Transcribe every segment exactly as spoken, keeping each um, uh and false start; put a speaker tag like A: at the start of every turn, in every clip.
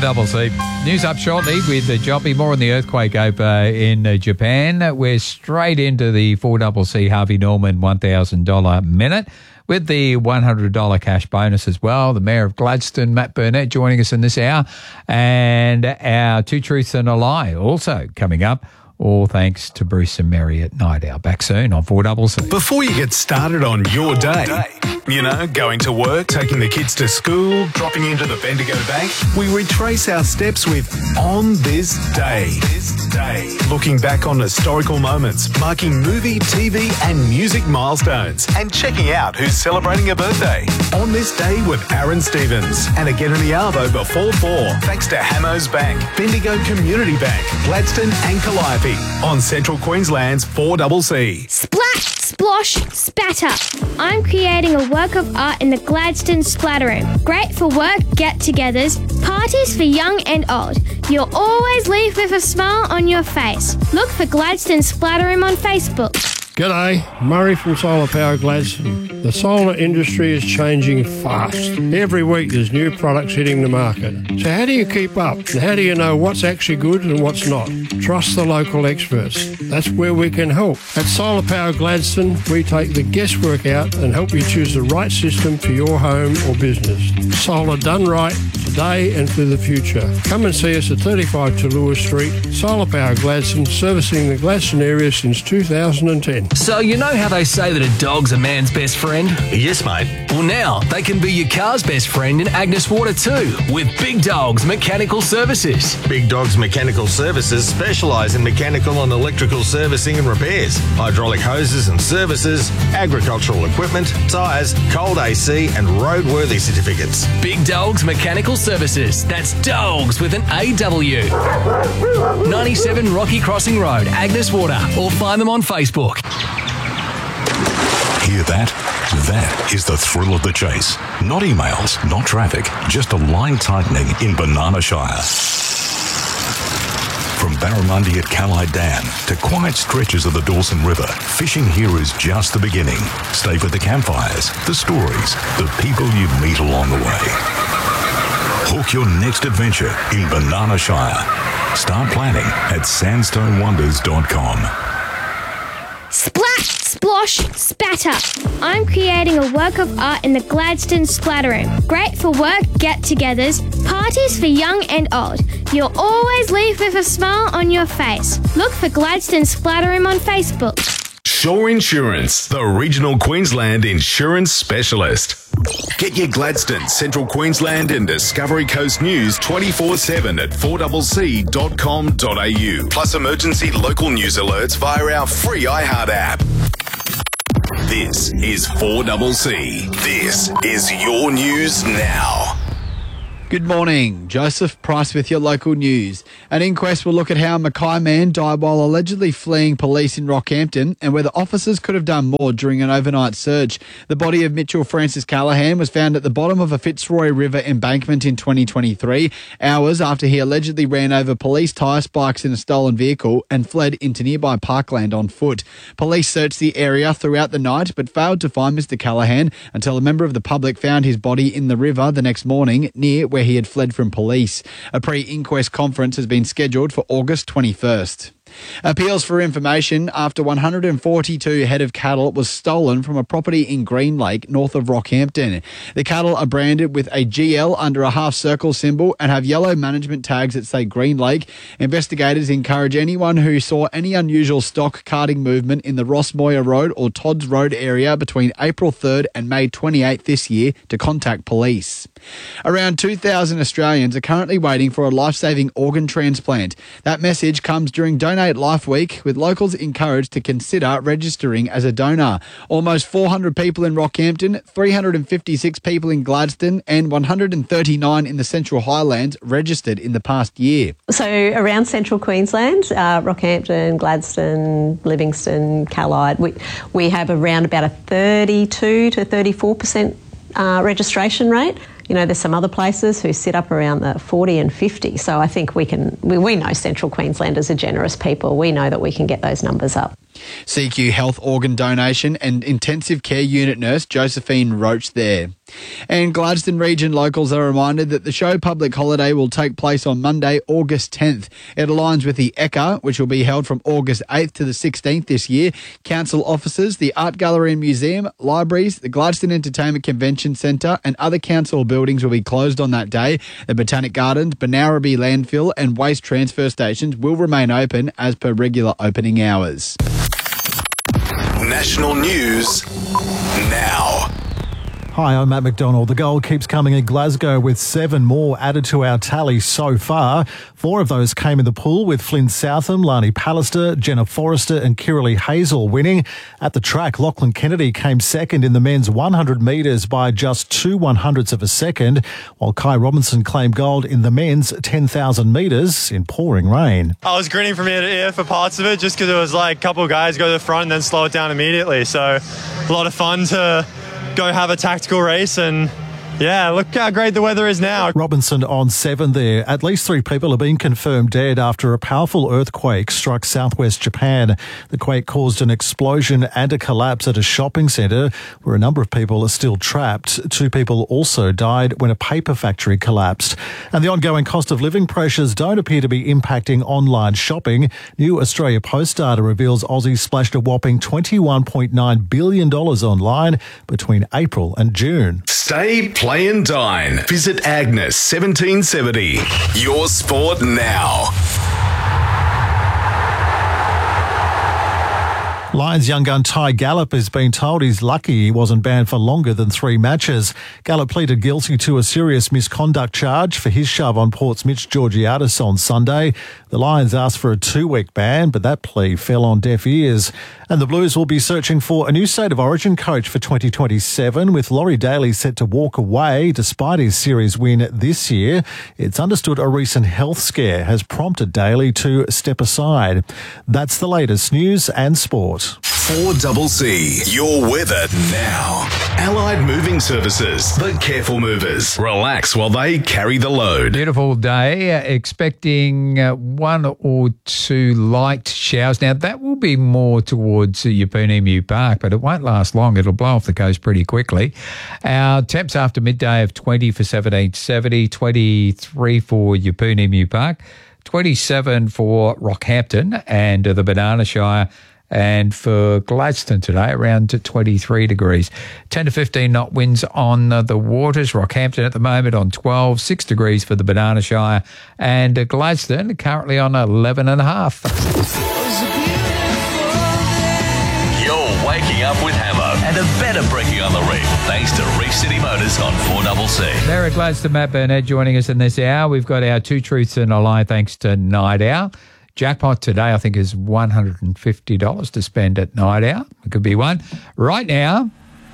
A: Double C. News up shortly with uh, Joppy. More on the earthquake over in uh, Japan. We're straight into the four Double C Harvey Norman one thousand dollars minute with the one hundred dollars cash bonus as well. The Mayor of Gladstone, Matt Burnett, joining us in this hour. And our Two Truths and a Lie also coming up. All thanks to Bruce and Mary at Night Owl. Back soon on four Double C.
B: Before you get started on your day, you know, going to work, taking the kids to school, dropping into the Bendigo Bank, we retrace our steps with On This Day. This day. Looking back on historical moments, marking movie, T V and music milestones, and checking out who's celebrating a birthday. On This Day with Aaron Stevens. And again in the Arvo before four, thanks to Hamos Bank, Bendigo Community Bank, Gladstone and Calliope. On Central Queensland's four Double C.
C: Splash, splosh, spatter. I'm creating a work of art in the Gladstone Splatter Room. Great for work, get-togethers, parties for young and old. You'll always leave with a smile on your face. Look for Gladstone Splatter Room on Facebook.
D: G'day, Murray from Solar Power Gladstone. The solar industry is changing fast. Every week there's new products hitting the market. So how do you keep up? And how do you know what's actually good and what's not? Trust the local experts. That's where we can help. At Solar Power Gladstone, we take the guesswork out and help you choose the right system for your home or business. Solar done right, today and for the future. Come and see us at thirty-five Tallulah Street. Solar Power Gladstone, servicing the Gladstone area since two thousand ten.
E: So you know how they say that a dog's a man's best friend?
F: Yes, mate.
E: Well, now they can be your car's best friend in Agnes Water too, with Big Dogs Mechanical Services.
F: Big Dogs Mechanical Services specialise in mechanical and electrical servicing and repairs, hydraulic hoses and services, agricultural equipment, tyres, cold A C and roadworthy certificates.
E: Big Dogs Mechanical Services. That's dogs with an A W. ninety-seven Rocky Crossing Road, Agnes Water, or find them on Facebook.
G: Hear that? That is the thrill of the chase. Not emails, not traffic, just a line tightening in Banana Shire. From Barramundi at Callide Dam to quiet stretches of the Dawson River, fishing here is just the beginning. Stay for the campfires, the stories, the people you meet along the way. Hook your next adventure in Banana Shire. Start planning at sandstone wonders dot com.
C: Splash, splosh, spatter. I'm creating a work of art in the Gladstone Splatter Room. Great for work, get-togethers, parties for young and old. You'll always leave with a smile on your face. Look for Gladstone Splatter Room on Facebook.
B: Shore Insurance, the regional Queensland insurance specialist. Get your Gladstone, Central Queensland and Discovery Coast news twenty-four seven at four C C dot com dot a u. Plus emergency local news alerts via our free iHeart app. This is four C C. This is your news now.
H: Good morning. Joseph Price with your local news. An inquest will look at how a Mackay man died while allegedly fleeing police in Rockhampton and whether officers could have done more during an overnight search. The body of Mitchell Francis Callaghan was found at the bottom of a Fitzroy River embankment in twenty twenty-three, hours after he allegedly ran over police tyre spikes in a stolen vehicle and fled into nearby parkland on foot. Police searched the area throughout the night but failed to find Mister Callaghan until a member of the public found his body in the river the next morning near where he had fled from police. A pre-inquest conference has been scheduled for August twenty-first. Appeals for information after one hundred forty-two head of cattle was stolen from a property in Green Lake, north of Rockhampton. The cattle are branded with a G L under a half-circle symbol and have yellow management tags that say Green Lake. Investigators encourage anyone who saw any unusual stock carting movement in the Ross Moyer Road or Todd's Road area between April third and May twenty-eighth this year to contact police. Around two thousand Australians are currently waiting for a life-saving organ transplant. That message comes during Donate Life Week, with locals encouraged to consider registering as a donor. Almost four hundred people in Rockhampton, three hundred fifty-six people in Gladstone and one hundred thirty-nine in the Central Highlands registered in the past year.
I: So around Central Queensland, uh, Rockhampton, Gladstone, Livingston, Callide, we, we have around about a thirty-two to thirty-four percent uh, registration rate. You know, there's some other places who sit up around the forty and fifty. So I think we can, we, we know Central Queenslanders are generous people. We know that we can get those numbers up.
H: C Q Health organ donation and intensive care unit nurse Josephine Roach there. And Gladstone region locals are reminded that the show public holiday will take place on Monday, August tenth. It aligns with the Ekka, which will be held from August eighth to the sixteenth this year. Council offices, the Art Gallery and Museum, libraries, the Gladstone Entertainment Convention Centre and other council buildings will be closed on that day. The Botanic Gardens, Benaraby Landfill and waste transfer stations will remain open as per regular opening hours.
B: National news now.
J: Hi, I'm Matt McDonald. The gold keeps coming in Glasgow with seven more added to our tally so far. Four of those came in the pool with Flynn Southam, Lani Pallister, Jenna Forrester and Kiralee Hazel winning. At the track, Lachlan Kennedy came second in the men's one hundred metres by just two one hundredths of a second, while Kai Robinson claimed gold in the men's ten thousand metres in pouring rain.
K: I was grinning from ear to ear for parts of it just because it was like a couple of guys go to the front and then slow it down immediately. So a lot of fun to go have a tactical race and yeah, look how great the weather is now.
J: Robinson on seven there. At least three people have been confirmed dead after a powerful earthquake struck southwest Japan. The quake caused an explosion and a collapse at a shopping centre where a number of people are still trapped. Two people also died when a paper factory collapsed. And the ongoing cost of living pressures don't appear to be impacting online shopping. New Australia Post data reveals Aussie splashed a whopping twenty-one point nine billion dollars online between April and June.
B: Stay, play and dine. Visit Agnes seventeen seventy. Your sport now.
J: Lions young gun Ty Gallup has been told he's lucky he wasn't banned for longer than three matches. Gallup pleaded guilty to a serious misconduct charge for his shove on Port's Mitch Georgiadis on Sunday. The Lions asked for a two-week ban, but that plea fell on deaf ears. And the Blues will be searching for a new State of Origin coach for twenty twenty-seven, with Laurie Daly set to walk away despite his series win this year. It's understood a recent health scare has prompted Daly to step aside. That's the latest news and sport.
B: four C C, your weather now. Allied Moving Services, the careful movers. Relax while they carry the load.
A: Beautiful day, uh, expecting uh, one or two light showers. Now, that will be more towards uh, Yeppoonemu Park, but it won't last long. It'll blow off the coast pretty quickly. Our temps after midday of twenty for seventeen seventy, twenty-three for Yeppoonemu Park, twenty-seven for Rockhampton and uh, the Banana Shire. And for Gladstone today, around to twenty-three degrees. ten to fifteen knot winds on uh, the waters. Rockhampton at the moment on twelve, six degrees for the Banana Shire. And uh, Gladstone currently on eleven and a half.
E: You're waking up with Hammo and a better brekkie on the reef, thanks to Reef City Motors on four C C.
A: There at Gladstone, Matt Burnett joining us in this hour. We've got our two truths and a lie thanks to Night Owl. Jackpot today, I think, is one hundred fifty dollars to spend at Night Owl. It could be one. Right now.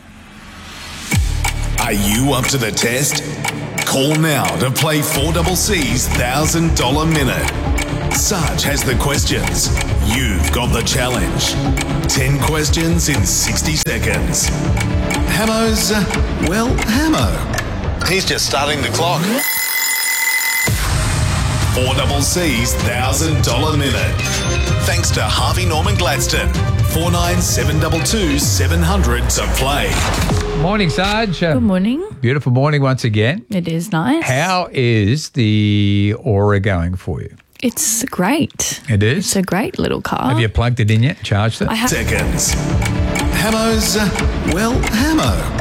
B: Are you up to the test? Call now to play four C C's one thousand dollars Minute. Sarge has the questions. You've got the challenge. ten questions in sixty seconds. Hammo's, uh, well, Hammo.
F: He's just starting the clock.
B: four C C's one thousand dollars Minute. Thanks to Harvey Norman Gladstone. four nine seven two two seven hundred to play.
A: Morning, Sarge.
L: Good morning.
A: Beautiful morning once again.
L: It is nice.
A: How is the Aura going for you?
L: It's great.
A: It is?
L: It's a great little car.
A: Have you plugged it in yet? Charged it?
L: I have.
B: Seconds. Hammo's, uh, well, Hammo.